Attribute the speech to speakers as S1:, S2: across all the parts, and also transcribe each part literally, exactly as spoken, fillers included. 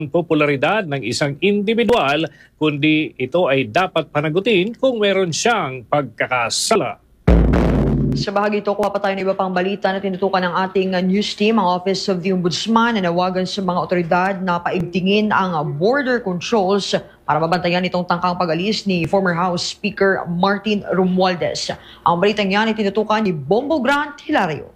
S1: popularidad ng isang individual, kundi ito ay dapat panagutin kung meron siyang pagkakasala.
S2: Sa bahagi ito, kuha pa tayo ng iba pang balita na tinutukan ng ating news team, ang Office of the Ombudsman na nawagan sa mga otoridad na paigtingin ang border controls para mabantayan itong tangkang pag-alis ni former House Speaker Martin Romualdez. Ang balitang yan ay tinutukan ni Bombo Grant Hilario.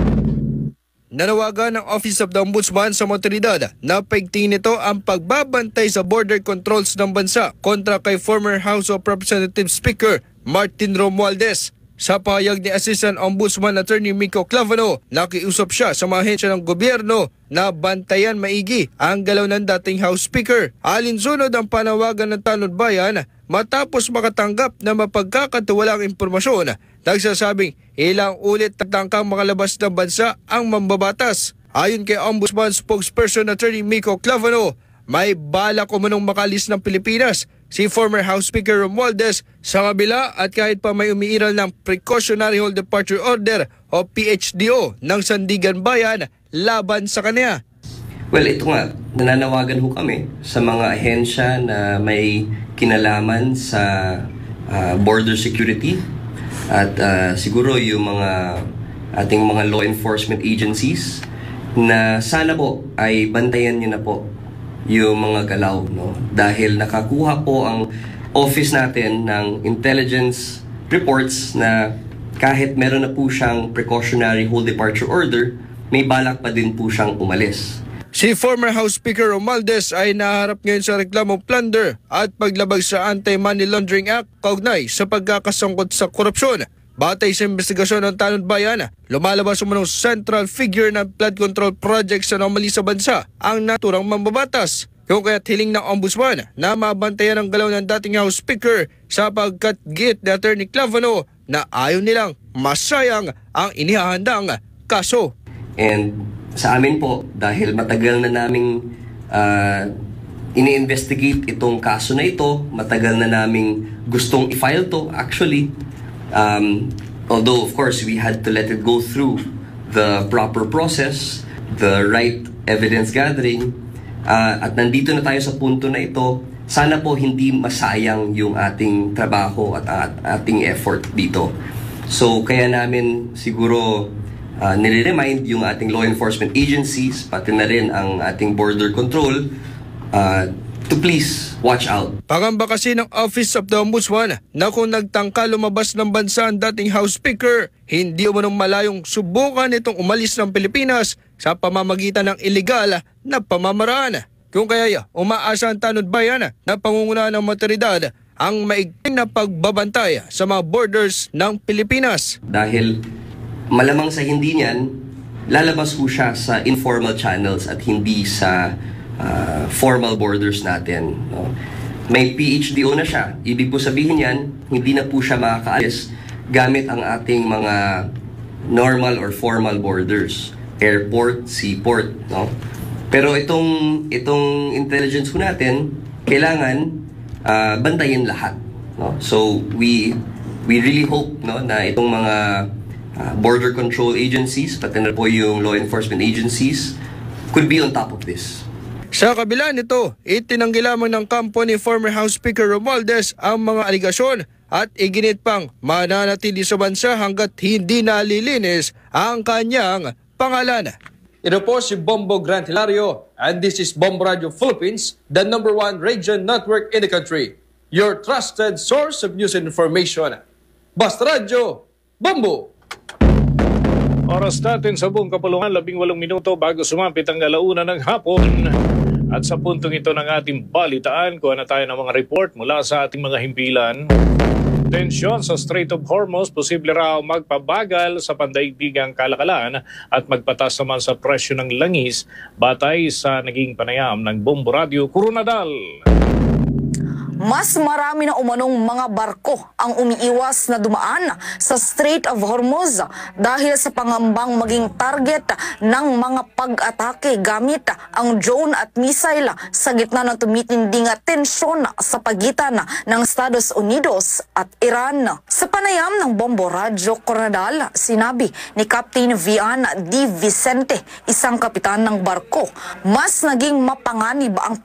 S3: Nanawagan ng Office of the Ombudsman sa mga otoridad na paigtingin nito ang pagbabantay sa border controls ng bansa kontra kay former House of Representatives Speaker Martin Romualdez. Sa pahayag ni Assistant Ombudsman Attorney Miko Clavano, nakiusap siya sa mga ahensya ng gobyerno na bantayan maigi ang galaw ng dating House Speaker. Alinsunod ang panawagan ng Tanod Bayan matapos makatanggap na mapagkakatiwalaang impormasyon nagsasabing ilang ulit tatangkang makalabas ng bansa ang mambabatas. Ayon kay Ombudsman spokesperson Attorney Miko Clavano, may balak umunong makalis ng Pilipinas si former House Speaker Romualdez sa kabila at kahit pa may umiiral ng Precautionary Hold Departure Order o P H D O ng Sandigan Bayan laban sa kanya.
S4: Well, ito nga, nananawagan ho kami sa mga ahensya na may kinalaman sa uh, border security at uh, siguro yung mga ating mga law enforcement agencies na sana po ay bantayan nyo na po yung mga galaw, no? Dahil nakakuha po ang office natin ng intelligence reports na kahit meron na po siyang precautionary hold departure order, may balak pa din po siyang umalis.
S3: Si former House Speaker Romualdez ay naharap ngayon sa reklamong plunder at paglabag sa Anti-Money Laundering Act kaugnay sa pagkakasangkot sa korupsyon. Batay sa investigasyon ng Tanod Bayan, lumalabas umunong central figure ng flood control projects sa anomaly sa bansa ang naturang mambabatas. Kung kaya't hiling ng Ombudsman na mabantayan ang galaw ng dating House Speaker sapagkat git ni Attorney Clavano na ayaw nilang masayang ang inihahandang kaso.
S4: And sa amin po, dahil matagal na naming uh, ini-investigate itong kaso na ito, matagal na naming gustong i-file to actually. Um, although of course we had to let it go through the proper process, the right evidence gathering, uh, at nandito na tayo sa punto na ito, sana po hindi masayang yung ating trabaho at, at ating effort dito. So kaya namin siguro uh, nire-remind yung ating law enforcement agencies, pati na rin ang ating border control, uh, to please watch out.
S3: Pangamba kasi ng Office of the Ombudsman na kung nagtangka lumabas ng bansa ang dating House Speaker, hindi umunong malayong subukan itong umalis ng Pilipinas sa pamamagitan ng illegal na pamamaraan. Kung kaya umaasa ang Tanod Bayan na pangungunahan ng otoridad ang maigting na pagbabantay sa mga borders ng Pilipinas.
S4: Dahil malamang sa hindi niyan, lalabas po siya sa informal channels at hindi sa Uh, formal borders natin, no? May P H D O na siya. Ibig po sabihin yan, hindi na po siya makakaalis gamit ang ating mga normal or formal borders, airport, seaport, no? Pero itong itong intelligence po natin, kailangan uh, bantayin lahat, no? So we we really hope, no, na itong mga uh, border control agencies, pati na po yung law enforcement agencies, could be on top of this.
S3: Sa kabila nito, itinanggi lamang ng kampo ni former House Speaker Romualdez ang mga aligasyon at iginit pang mananatili sa bansa hanggat hindi nalilinis ang kanyang pangalan.
S5: Ito po si Bombo Grant Hilario and this is Bombo Radio Philippines, the number one radio network in the country. Your trusted source of news and information. Basta Radio, Bombo!
S1: Oras natin sa buong kapulungan, labing walong minuto bago sumapit ang alauna ng hapon. At sa puntong ito ng ating balitaan, kuha na tayo ng mga report mula sa ating mga himpilan. Tensyon sa Strait of Hormuz, posible raw magpabagal sa pandaigdigang kalakalan at magpatas naman sa presyo ng langis batay sa naging panayam ng Bombo Radio Coronadal.
S6: Mas marami na umanong mga barko ang umiiwas na dumaan sa Strait of Hormuz dahil sa pangambang maging target ng mga pag-atake gamit ang drone at missile sa gitna ng tumitinding tensyon sa pagitan ng Estados Unidos at Iran. Sa panayam ng Bombo Radyo Coronadal, sinabi ni Captain Vian D. Vicente, isang kapitan ng barko, mas naging mapanganib ang